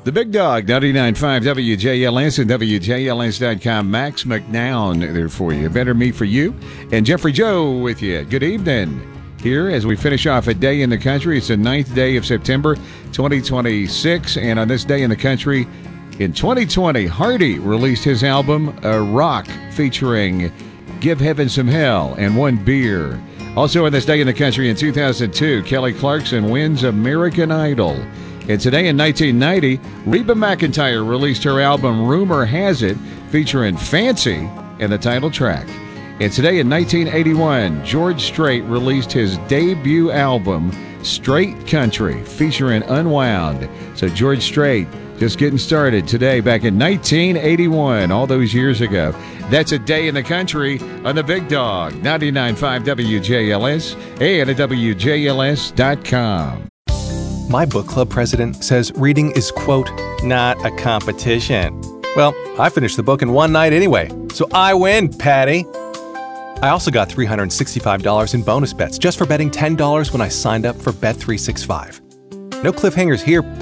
The Big Dog, 99.5 WJLS and WJLS.com. Max McNown there for you. Better Me for You. And Jeffrey Joe with you. Good evening. Here as we finish off a day in the country. It's the 9th day of September 2026. And on this day in the country, in 2020, Hardy released his album, Rock, featuring Give Heaven Some Hell and One Beer. Also on this day in the country in 2002, Kelly Clarkson wins American Idol. And today in 1990, Reba McEntire released her album Rumor Has It, featuring Fancy in the title track. And today in 1981, George Strait released his debut album, Straight Country, featuring Unwound. So George Strait just getting started today back in 1981, all those years ago. That's a day in the country on the Big Dog, 99.5 WJLS and at WJLS.com. My book club president says reading is, quote, not a competition. Well, I finished the book in one night anyway, so I win, Patty. I also got $365 in bonus bets just for betting $10 when I signed up for Bet365. No cliffhangers here,